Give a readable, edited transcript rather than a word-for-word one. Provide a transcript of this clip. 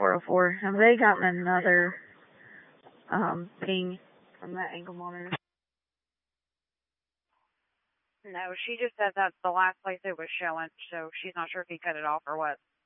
404. Have they gotten another ping from that ankle monitor? No, she just said that's the last place it was showing, so she's not sure if he cut it off or what.